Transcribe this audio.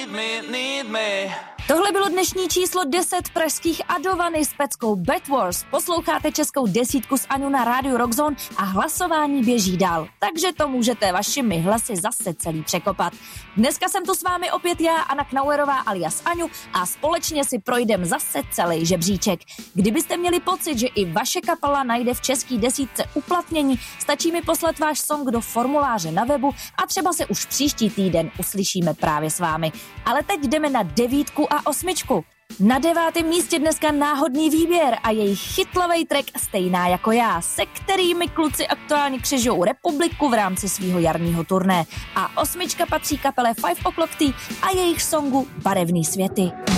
Tohle bylo dnešní číslo 10 pražských Adovany s peckou Bad Wars. Posloucháte českou desítku s Aňou na rádiu Rockzone a hlasování běží dál. Takže to můžete vašimi hlasy zase celý překopat. Dneska jsem tu s vámi opět já, Anna Knauerová alias Aňu, a společně si projdem zase celý žebříček. Kdybyste měli pocit, že i vaše kapela najde v české desítce uplatnění, stačí mi poslat váš song do formuláře na webu a třeba se už příští týden uslyšíme právě s vámi. Ale teď jdeme na 9 a 8. Na 9. místě dneska náhodný výběr a jejich chytlavej track Stejná jako já, se kterými kluci aktuálně křižou republiku v rámci svýho jarního turné. A 8. patří kapele 5 O'Clock Tea a jejich songu Barevný světy.